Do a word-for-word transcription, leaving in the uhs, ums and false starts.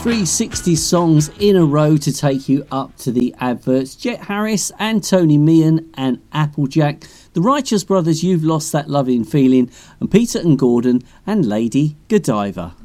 Three sixty songs in a row to take you up to the adverts. Jet Harris and Tony Meehan and Applejack. The Righteous Brothers, You've Lost That Loving Feeling. And Peter and Gordon and Lady Godiva.